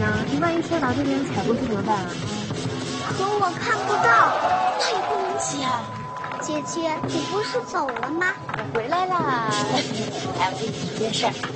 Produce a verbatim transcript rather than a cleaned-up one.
呀？你万一车把这边踩过去怎么办啊？ 可我看不到，那也不能骑啊。姐姐，你不是走了吗？ 我回来啦。哎，我跟你说件事儿，